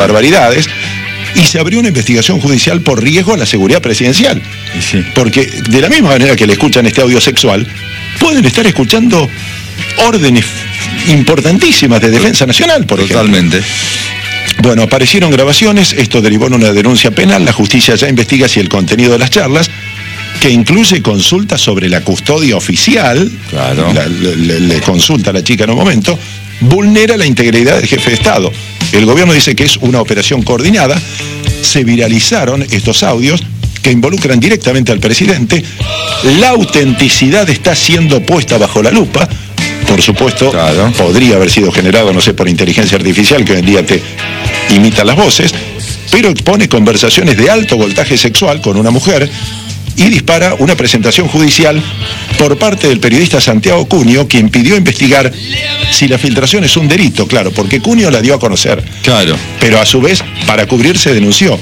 barbaridades, y se abrió una investigación judicial por riesgo a la seguridad presidencial. Sí. Porque de la misma manera que le escuchan este audio sexual, pueden estar escuchando órdenes importantísimas de defensa nacional, por ejemplo. Totalmente. Bueno, aparecieron grabaciones, esto derivó en una denuncia penal, la justicia ya investiga si el contenido de las charlas, que incluye consultas sobre la custodia oficial, claro, le consulta a la chica en un momento, vulnera la integridad del jefe de Estado. El gobierno dice que es una operación coordinada, se viralizaron estos audios que involucran directamente al presidente, la autenticidad está siendo puesta bajo la lupa, por supuesto, claro, podría haber sido generado, no sé, por inteligencia artificial, que hoy en día te imita las voces, pero expone conversaciones de alto voltaje sexual con una mujer y dispara una presentación judicial por parte del periodista Santiago Cunio, quien pidió investigar si la filtración es un delito, claro, porque Cunio la dio a conocer. Claro. Pero a su vez, para cubrirse, denunció.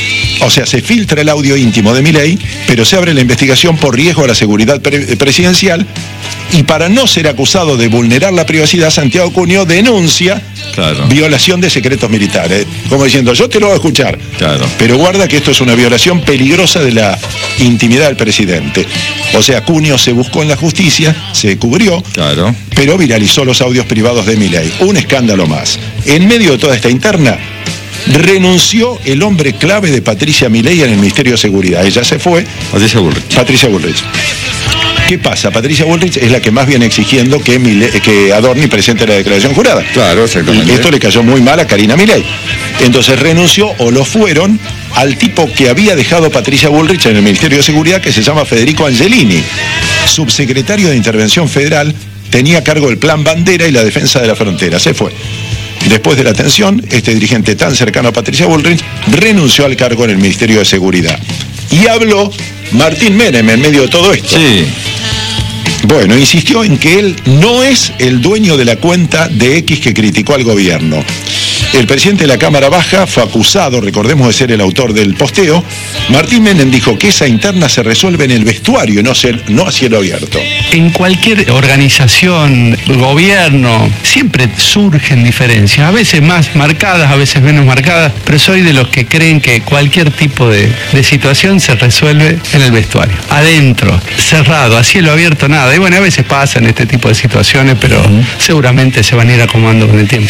O sea, se filtra el audio íntimo de Milei, pero se abre la investigación por riesgo a la seguridad presidencial, y para no ser acusado de vulnerar la privacidad, Santiago Cunio denuncia, claro, violación de secretos militares, como diciendo, yo te lo voy a escuchar, claro, pero guarda que esto es una violación peligrosa de la intimidad del presidente. O sea, Cunio se buscó en la justicia, se cubrió, claro, pero viralizó los audios privados de Milei. Un escándalo más. En medio de toda esta interna, renunció el hombre clave de Patricia Milei en el Ministerio de Seguridad. Ella se fue. Patricia Bullrich. ¿Qué pasa? Patricia Bullrich es la que más viene exigiendo que Adorni presente la declaración jurada. Claro, exactamente. Y esto le cayó muy mal a Karina Milei. Entonces renunció, o lo fueron, al tipo que había dejado Patricia Bullrich en el Ministerio de Seguridad, que se llama Federico Angelini, subsecretario de Intervención Federal, tenía a cargo el Plan Bandera y la defensa de la frontera. Se fue. Después de la tensión, este dirigente tan cercano a Patricia Bullrich renunció al cargo en el Ministerio de Seguridad. Y habló Martín Menem en medio de todo esto. Sí. Bueno, insistió en que él no es el dueño de la cuenta de X que criticó al gobierno. El presidente de la Cámara Baja fue acusado, recordemos, de ser el autor del posteo. Martín Menem dijo que esa interna se resuelve en el vestuario, no a cielo abierto. En cualquier organización, gobierno, siempre surgen diferencias, a veces más marcadas, a veces menos marcadas, pero soy de los que creen que cualquier tipo de situación se resuelve en el vestuario. Adentro, cerrado, a cielo abierto, nada. Y bueno, a veces pasan este tipo de situaciones, pero seguramente se van a ir acomodando con el tiempo.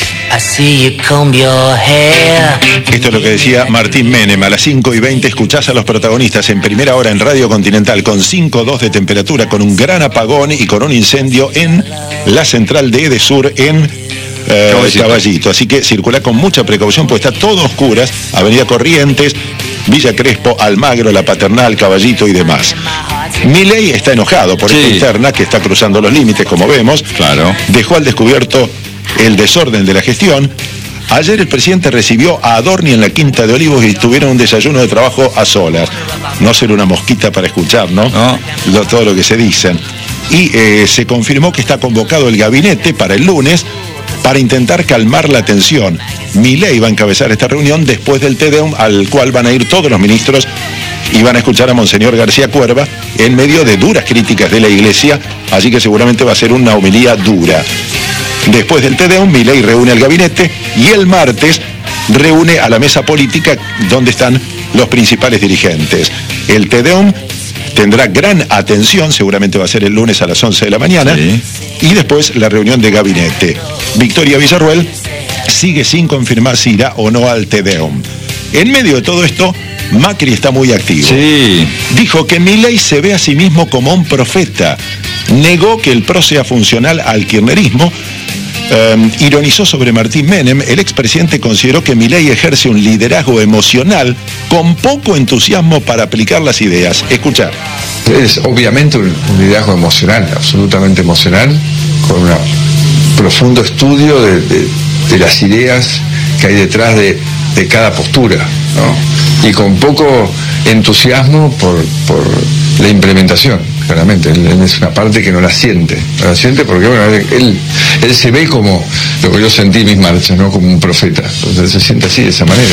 Esto es lo que decía Martín Menem. A las 5:20 escuchás a los protagonistas en primera hora en Radio Continental, con 5,2 de temperatura, con un gran apagón y con un incendio en la central de Edesur en Caballito. Así que circula con mucha precaución, pues está todo a oscuras. Avenida Corrientes, Villa Crespo, Almagro, La Paternal, Caballito y demás. Milei está enojado por esta interna que está cruzando los límites, como vemos. Claro. Dejó al descubierto el desorden de la gestión. Ayer el presidente recibió a Adorni en la Quinta de Olivos y tuvieron un desayuno de trabajo a solas. No ser una mosquita para escuchar, ¿no? Todo lo que se dicen. Y se confirmó que está convocado el gabinete para el lunes para intentar calmar la tensión. Milei va a encabezar esta reunión después del Te Deum, al cual van a ir todos los ministros y van a escuchar a Monseñor García Cuerva en medio de duras críticas de la Iglesia, así que seguramente va a ser una homilía dura. Después del Te Deum, Milei reúne al gabinete y el martes reúne a la mesa política donde están los principales dirigentes. El Te Deum tendrá gran atención, seguramente va a ser el lunes a las 11 de la mañana, y después la reunión de gabinete. Victoria Villarruel sigue sin confirmar si irá o no al Te Deum. En medio de todo esto, Macri está muy activo. Dijo que Milei se ve a sí mismo como un profeta. Negó que el PRO sea funcional al kirchnerismo. Ironizó sobre Martín Menem. El expresidente consideró que Milei ejerce un liderazgo emocional con poco entusiasmo para aplicar las ideas. Escuchá. Es obviamente un liderazgo emocional, absolutamente emocional, con un profundo estudio de las ideas que hay detrás de cada postura, ¿no? Y con poco entusiasmo por la implementación, claramente. Él es una parte que no la siente porque, bueno, él se ve como lo que yo sentí en mis marchas, ¿no? Como un profeta. Entonces se siente así, de esa manera.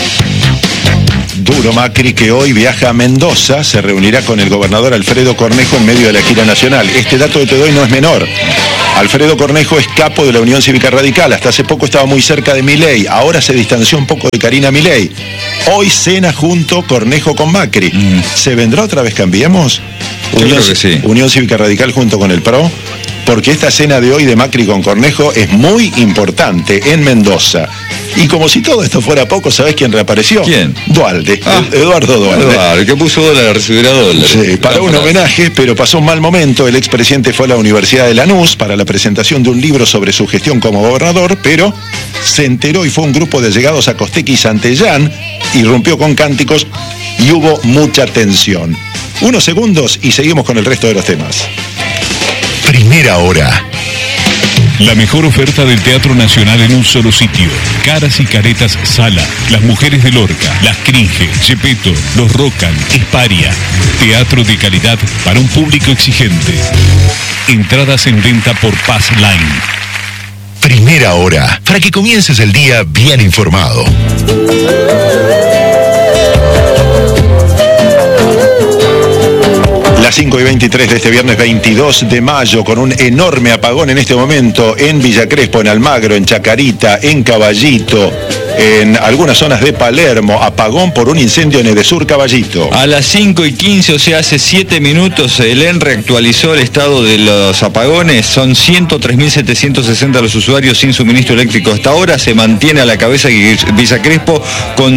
Duro Macri, que hoy viaja a Mendoza, se reunirá con el gobernador Alfredo Cornejo en medio de la gira nacional. Este dato que te doy no es menor. Alfredo Cornejo es capo de la Unión Cívica Radical. Hasta hace poco estaba muy cerca de Milei. Ahora se distanció un poco de Karina Milei. Hoy cena junto Cornejo con Macri. ¿Se vendrá otra vez Cambiemos? Yo creo que sí. Unión Cívica Radical junto con el PRO. Porque esta cena de hoy de Macri con Cornejo es muy importante en Mendoza. Y como si todo esto fuera poco, ¿sabés quién reapareció? ¿Quién? Dualde, Eduardo Dualde. Claro, el que puso dólar recibirá dólar. Sí, para un homenaje, pero pasó un mal momento. El expresidente fue a la Universidad de Lanús para la presentación de un libro sobre su gestión como gobernador, pero se enteró y fue un grupo de allegados a Costequi y Santellán, irrumpió con cánticos y hubo mucha tensión. Unos segundos y seguimos con el resto de los temas. Primera hora. La mejor oferta del Teatro Nacional en un solo sitio. Caras y Caretas Sala, Las Mujeres de Lorca, Las Cringe, Gepetto, Los Rocan, Esparia. Teatro de calidad para un público exigente. Entradas en venta por Pass Line. Primera hora, para que comiences el día bien informado. Las 5:23 de este viernes 22 de mayo, con un enorme apagón en este momento en Villa Crespo, en Almagro, en Chacarita, en Caballito, en algunas zonas de Palermo. Apagón por un incendio en Edesur, Caballito. A las 5:15, o sea, hace 7 minutos, el ENRE actualizó el estado de los apagones. Son 103.760 los usuarios sin suministro eléctrico hasta ahora. Se mantiene a la cabeza Villa Crespo con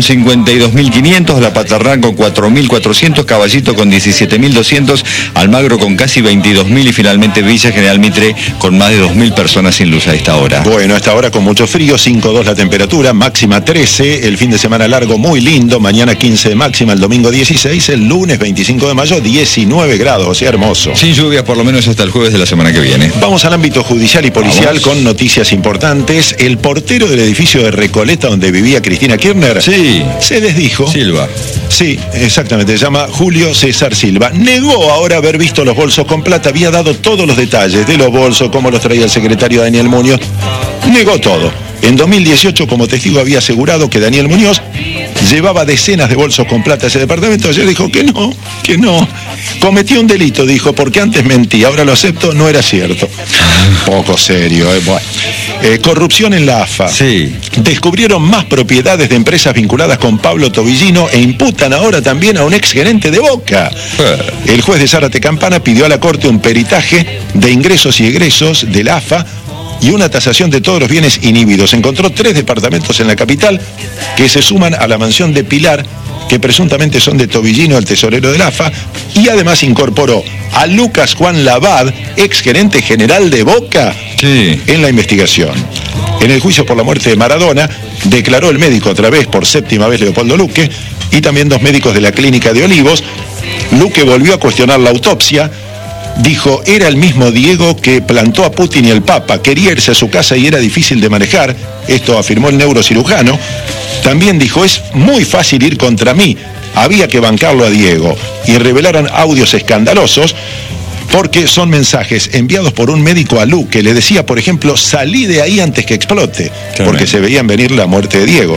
52.500, La Paternal con 4.400, Caballito con 17.200, Almagro con casi 22.000 y finalmente Villa General Mitre con más de 2.000 personas sin luz a esta hora. Bueno, a esta hora con mucho frío, 5.2 la temperatura, máxima 13, el fin de semana largo muy lindo, mañana 15 de máxima, el domingo 16, el lunes 25 de mayo 19 grados, o sea, hermoso. Sin lluvias por lo menos hasta el jueves de la semana que viene. Vamos al ámbito judicial y policial con noticias importantes. El portero del edificio de Recoleta donde vivía Cristina Kirchner se desdijo. Silva. Sí, exactamente, se llama Julio César Silva. Negó ahora haber visto los bolsos con plata, había dado todos los detalles de los bolsos, cómo los traía el secretario Daniel Muñoz. Negó todo. En 2018, como testigo, había asegurado que Daniel Muñoz llevaba decenas de bolsos con plata a ese departamento. Ayer dijo que no. Cometió un delito, dijo, porque antes mentí, ahora lo acepto, no era cierto. Poco serio, bueno. Corrupción en la AFA. Sí. Descubrieron más propiedades de empresas vinculadas con Pablo Tobillino e imputan ahora también a un exgerente de Boca. El juez de Zárate Campana pidió a la Corte un peritaje de ingresos y egresos de la AFA y una tasación de todos los bienes inhibidos. Encontró 3 departamentos en la capital que se suman a la mansión de Pilar, que presuntamente son de Tobillino, el tesorero del AFA, y además incorporó a Lucas Juan Labad, exgerente general de Boca, en la investigación. En el juicio por la muerte de Maradona, declaró el médico otra vez, por 7ª vez, Leopoldo Luque, y también 2 médicos de la clínica de Olivos. Luque volvió a cuestionar la autopsia. Dijo, era el mismo Diego que plantó a Putin y el Papa, quería irse a su casa y era difícil de manejar, esto afirmó el neurocirujano. También dijo, es muy fácil ir contra mí, había que bancarlo a Diego. Y revelaron audios escandalosos porque son mensajes enviados por un médico a Lu, que le decía, por ejemplo, salí de ahí antes que explote, porque se veían venir la muerte de Diego.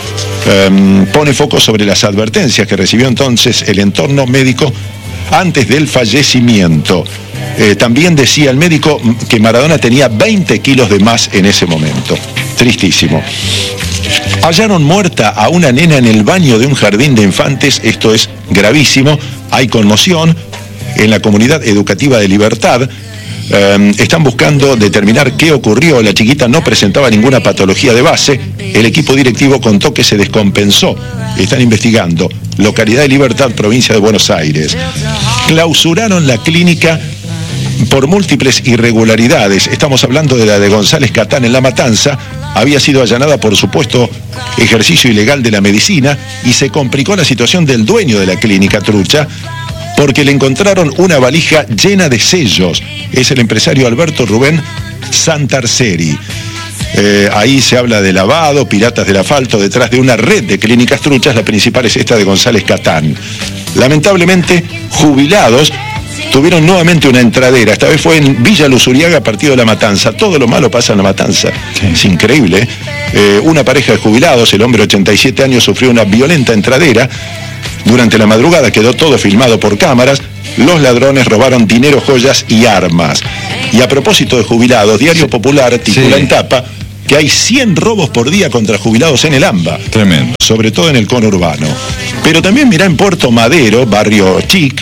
Pone foco sobre las advertencias que recibió entonces el entorno médico antes del fallecimiento. También decía el médico que Maradona tenía 20 kilos de más en ese momento. Tristísimo. Hallaron muerta a una nena en el baño de un jardín de infantes. Esto es gravísimo. Hay conmoción en la comunidad educativa de Libertad. Están buscando determinar qué ocurrió. La chiquita no presentaba ninguna patología de base. El equipo directivo contó que se descompensó. Están investigando. Localidad de Libertad, provincia de Buenos Aires. Clausuraron la clínica por múltiples irregularidades. Estamos hablando de la de González Catán en La Matanza. Había sido allanada por supuesto ejercicio ilegal de la medicina y se complicó la situación del dueño de la clínica trucha porque le encontraron una valija llena de sellos. Es el empresario Alberto Rubén Santarceri. Ahí se habla de lavado, piratas del asfalto, detrás de una red de clínicas truchas. La principal es esta de González Catán. Lamentablemente, jubilados tuvieron nuevamente una entradera. Esta vez fue en Villa Luzuriaga, partido de La Matanza. Todo lo malo pasa en La Matanza. Es increíble. Una pareja de jubilados, el hombre de 87 años, sufrió una violenta entradera Durante la madrugada quedó todo filmado por cámaras. Los ladrones robaron dinero, joyas y armas. Y a propósito de jubilados, Diario Popular titula en tapa que hay 100 robos por día contra jubilados en el AMBA. Tremendo. Sobre todo en el conurbano. Pero también mirá en Puerto Madero, barrio chic,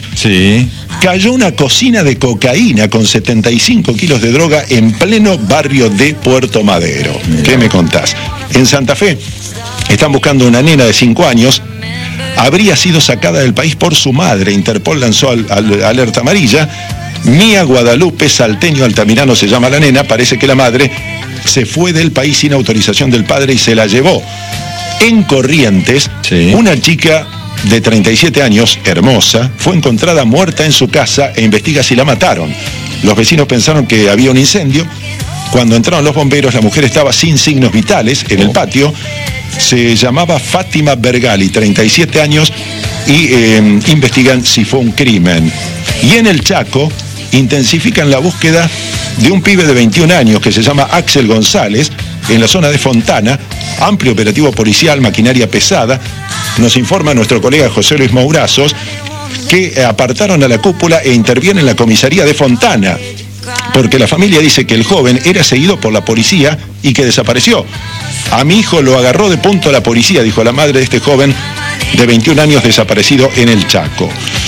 cayó una cocina de cocaína con 75 kilos de droga en pleno barrio de Puerto Madero. ¿Qué me contás? En Santa Fe están buscando una nena de 5 años. Habría sido sacada del país por su madre. Interpol lanzó alerta amarilla. Mía Guadalupe Salteño Altamirano se llama la nena. Parece que la madre se fue del país sin autorización del padre y se la llevó. En Corrientes, una chica de 37 años, hermosa, fue encontrada muerta en su casa e investiga si la mataron. Los vecinos pensaron que había un incendio. Cuando entraron los bomberos, la mujer estaba sin signos vitales en el patio. Se llamaba Fátima Bergali, 37 años, y investigan si fue un crimen. Y en el Chaco intensifican la búsqueda de un pibe de 21 años que se llama Axel González, en la zona de Fontana. Amplio operativo policial, maquinaria pesada. Nos informa nuestro colega José Luis Mourazos que apartaron a la cúpula e interviene en la comisaría de Fontana, porque la familia dice que el joven era seguido por la policía y que desapareció. A mi hijo lo agarró de punto la policía, dijo la madre de este joven de 21 años desaparecido en el Chaco.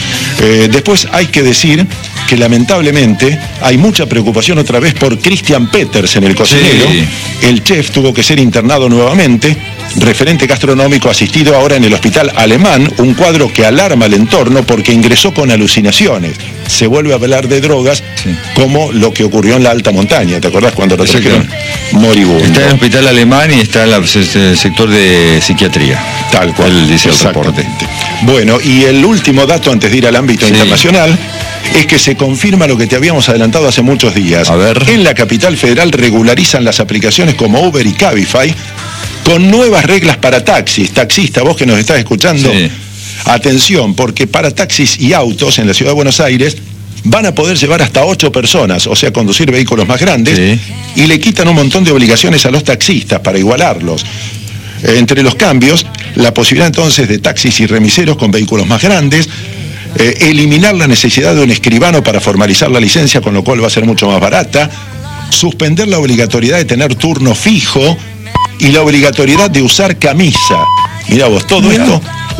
Después hay que decir que lamentablemente hay mucha preocupación otra vez por Christian Petersen, el cocinero. El chef tuvo que ser internado nuevamente, referente gastronómico asistido ahora en el hospital alemán, un cuadro que alarma al entorno porque ingresó con alucinaciones. Se vuelve a hablar de drogas, como lo que ocurrió en la alta montaña. ¿Te acordás cuando lo trajeron moribundo? Está en el hospital alemán y está en el sector de psiquiatría. Tal cual, dice el reporte. Bueno, y el último dato antes de ir al ámbito internacional es que se confirma lo que te habíamos adelantado hace muchos días. A ver. En la capital federal regularizan las aplicaciones como Uber y Cabify con nuevas reglas para taxis. Taxista, vos que nos estás escuchando, atención, porque para taxis y autos en la ciudad de Buenos Aires van a poder llevar hasta 8 personas, o sea, conducir vehículos más grandes, y le quitan un montón de obligaciones a los taxistas para igualarlos. Entre los cambios, la posibilidad entonces de taxis y remiseros con vehículos más grandes, eliminar la necesidad de un escribano para formalizar la licencia, con lo cual va a ser mucho más barata, suspender la obligatoriedad de tener turno fijo y la obligatoriedad de usar camisa. Mirá vos, todo esto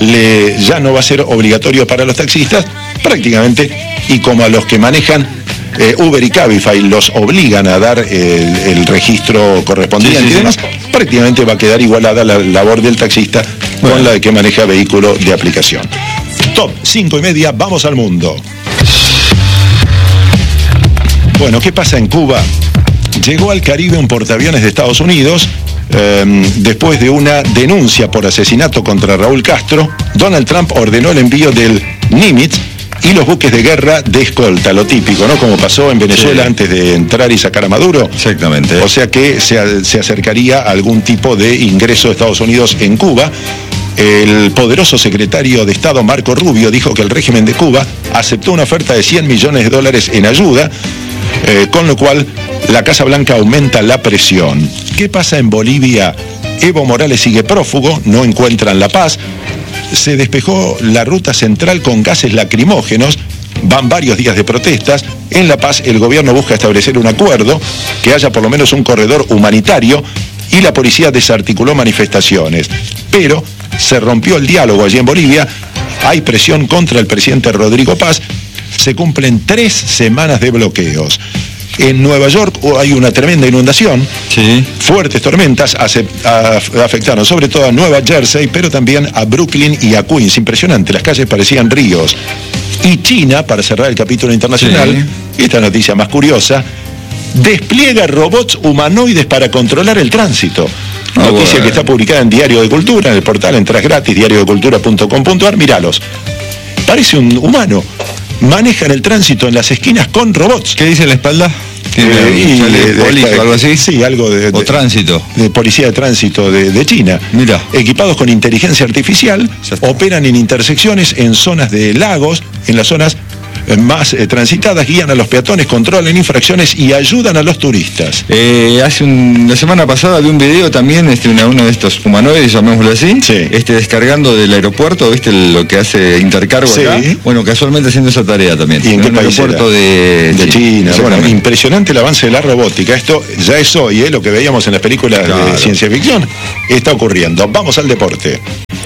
ya no va a ser obligatorio para los taxistas prácticamente, y como a los que manejan Uber y Cabify los obligan a dar el registro correspondiente y demás, prácticamente va a quedar igualada la labor del taxista con la de que maneja vehículo de aplicación. Top 5:30, vamos al mundo. Bueno, ¿qué pasa en Cuba? Llegó al Caribe un portaaviones de Estados Unidos. Después de una denuncia por asesinato contra Raúl Castro, Donald Trump ordenó el envío del Nimitz y los buques de guerra de escolta, lo típico, ¿no? Como pasó en Venezuela antes de entrar y sacar a Maduro. Exactamente. O sea que se acercaría a algún tipo de ingreso de Estados Unidos en Cuba. El poderoso secretario de Estado Marco Rubio dijo que el régimen de Cuba aceptó una oferta de $100 millones en ayuda, con lo cual la Casa Blanca aumenta la presión. ¿Qué pasa en Bolivia? Evo Morales sigue prófugo, no encuentran la paz. Se despejó la ruta central con gases lacrimógenos. Van varios días de protestas. En La Paz el gobierno busca establecer un acuerdo, que haya por lo menos un corredor humanitario, y la policía desarticuló manifestaciones. Pero se rompió el diálogo allí en Bolivia. Hay presión contra el presidente Rodrigo Paz. Se cumplen 3 semanas de bloqueos. En Nueva York hay una tremenda inundación. Fuertes tormentas afectaron sobre todo a Nueva Jersey, pero también a Brooklyn y a Queens. Impresionante, las calles parecían ríos. Y China, para cerrar el capítulo internacional, esta noticia más curiosa, despliega robots humanoides para controlar el tránsito. Noticia que está publicada en Diario de Cultura, en el portal, entras gratis, diariodecultura.com.ar, míralos. Parece un humano. Manejan el tránsito en las esquinas con robots. ¿Qué dice la espalda? ¿Policía o algo así? Sí, algo de tránsito. De policía de tránsito de China. Mira. Equipados con inteligencia artificial, operan en intersecciones, en zonas de lagos, en las zonas más transitadas, guían a los peatones, controlan infracciones y ayudan a los turistas. La semana pasada vi un video también, uno de estos humanoides, llamémoslo así, sí, descargando del aeropuerto, ¿viste lo que hace Intercargo sí, acá? Bueno, casualmente haciendo esa tarea también. ¿Y en qué país aeropuerto de China? Bueno, impresionante el avance de la robótica. Esto ya es hoy, lo que veíamos en las películas de ciencia ficción, está ocurriendo. Vamos al deporte.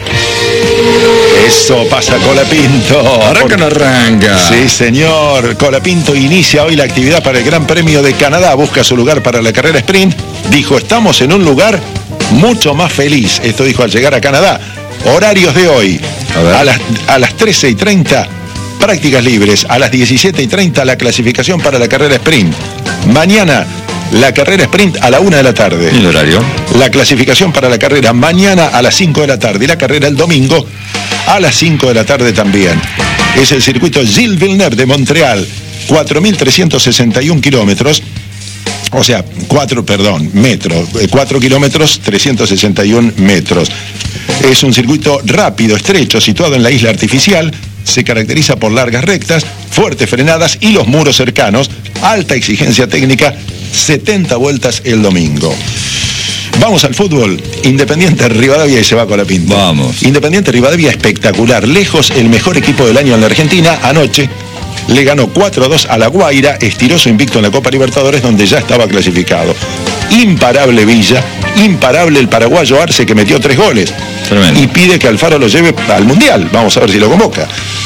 Eso pasa Colapinto. Arranca o no arranca. Sí, señor. Colapinto inicia hoy la actividad para el Gran Premio de Canadá. Busca su lugar para la carrera sprint. Dijo, estamos en un lugar mucho más feliz. Esto dijo al llegar a Canadá. Horarios de hoy. A las 13:30, prácticas libres. A las 17:30, la clasificación para la carrera sprint. Mañana, la carrera sprint a la 1 de la tarde. ¿Y el horario? La clasificación para la carrera mañana a las 5 de la tarde. Y la carrera el domingo a las 5 de la tarde también. Es el circuito Gilles Villeneuve de Montreal. 4.361 kilómetros. O sea, 4 kilómetros, 361 metros. Es un circuito rápido, estrecho, situado en la isla artificial. Se caracteriza por largas rectas, fuertes frenadas y los muros cercanos. Alta exigencia técnica, 70 vueltas el domingo. Vamos al fútbol. Independiente Rivadavia y se va Colapinto. Vamos. Independiente Rivadavia espectacular. Lejos el mejor equipo del año en la Argentina. Anoche le ganó 4-2 a La Guaira. Estiró su invicto en la Copa Libertadores, donde ya estaba clasificado. Imparable Villa. Imparable el paraguayo Arce, que metió 3 goles. Tremendo. Y pide que Alfaro lo lleve al Mundial. Vamos a ver si lo convoca.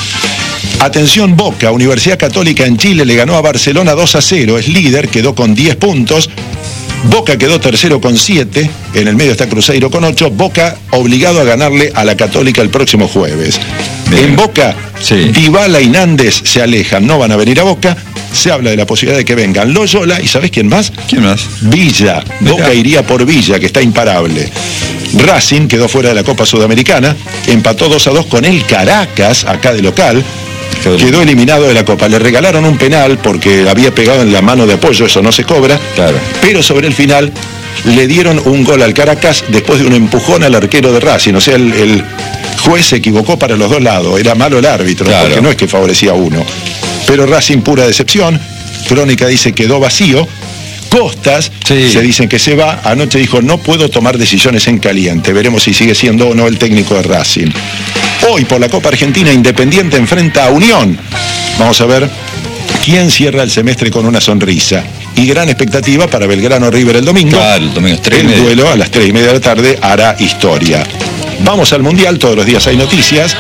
Atención, Boca. Universidad Católica en Chile le ganó a Barcelona 2-0. Es líder, quedó con 10 puntos. Boca quedó tercero con 7, en el medio está Cruzeiro con 8, Boca obligado a ganarle a la Católica el próximo jueves. Bien. En Boca, sí, Dybala y Nández se alejan, no van a venir a Boca, se habla de la posibilidad de que vengan Loyola, ¿y sabés quién más? ¿Quién más? Villa, Boca iría por Villa, que está imparable. Racing quedó fuera de la Copa Sudamericana, empató 2-2 con el Caracas, acá de local. Quedó eliminado de la Copa. Le regalaron un penal porque había pegado en la mano de apoyo, eso no se cobra. Claro. Pero sobre el final le dieron un gol al Caracas después de un empujón al arquero de Racing. O sea, el juez se equivocó para los dos lados. Era malo el árbitro, claro, porque no es que favorecía a uno. Pero Racing, pura decepción. Crónica dice quedó vacío. Costas, sí, se dicen que se va. Anoche dijo, no puedo tomar decisiones en caliente. Veremos si sigue siendo o no el técnico de Racing. Hoy por la Copa Argentina, Independiente enfrenta a Unión. Vamos a ver quién cierra el semestre con una sonrisa. Y gran expectativa para Belgrano River el domingo. Claro, el domingo. El duelo a las 3:30 de la tarde hará historia. Vamos al Mundial, todos los días hay noticias.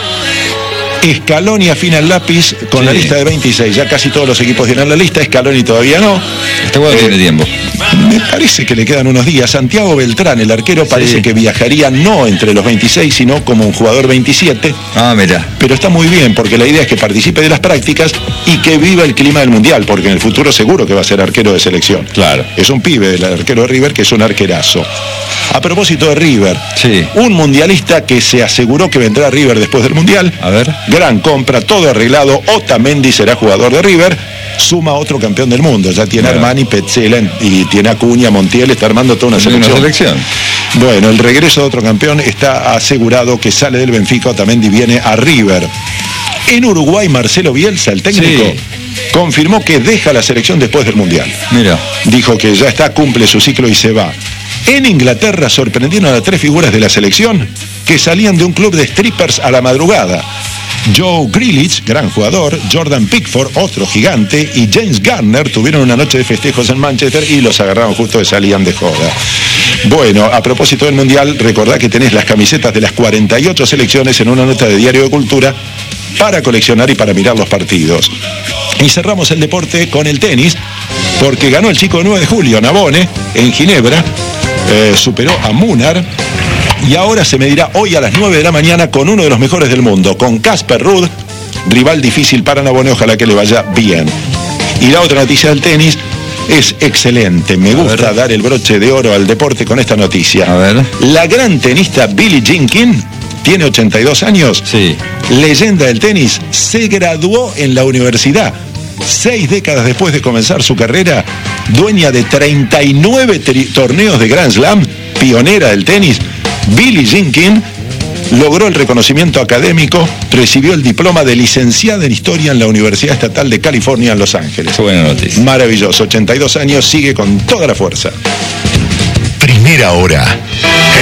Scaloni afina el lápiz con la lista de 26. Ya casi todos los equipos tienen la lista, Scaloni todavía no. Este juego tiene tiempo. Me parece que le quedan unos días. Santiago Beltrán, el arquero, parece que viajaría no entre los 26, sino como un jugador 27. Ah, mira. Pero está muy bien, porque la idea es que participe de las prácticas y que viva el clima del Mundial, porque en el futuro seguro que va a ser arquero de selección. Claro. Es un pibe, el arquero de River, que es un arquerazo. A propósito de River, sí, un mundialista que se aseguró que vendrá a River después del Mundial. A ver. Gran compra, todo arreglado. Otamendi será jugador de River. Suma otro campeón del mundo. Ya tiene Armani, Petzela y tiene Acuña, Montiel. Está armando toda una selección. Bueno, el regreso de otro campeón está asegurado, que sale del Benfica. Otamendi viene a River. En Uruguay, Marcelo Bielsa, el técnico, confirmó que deja la selección después del Mundial. Mira. Dijo que ya está, cumple su ciclo y se va. En Inglaterra sorprendieron a 3 figuras de la selección que salían de un club de strippers a la madrugada. Joe Grealish, gran jugador, Jordan Pickford, otro gigante, y James Garner tuvieron una noche de festejos en Manchester y los agarraron justo que salían de joda. Bueno, a propósito del Mundial, recordá que tenés las camisetas de las 48 selecciones en una nota de Diario de Cultura para coleccionar y para mirar los partidos. Y cerramos el deporte con el tenis, porque ganó el chico de 9 de julio, Navone, en Ginebra, superó a Munar. Y ahora se medirá hoy a las 9 de la mañana con uno de los mejores del mundo, con Casper Ruud, rival difícil para Navone, ojalá que le vaya bien. Y la otra noticia del tenis es excelente, me gusta dar el broche de oro al deporte con esta noticia. A ver. La gran tenista Billie Jean King, tiene 82 años, sí, leyenda del tenis, se graduó en la universidad. 6 décadas después de comenzar su carrera, dueña de 39 torneos de Grand Slam, pionera del tenis, Billie Jean King logró el reconocimiento académico, recibió el diploma de licenciada en Historia en la Universidad Estatal de California en Los Ángeles. Qué buena noticia. Maravilloso, 82 años, sigue con toda la fuerza. Primera hora.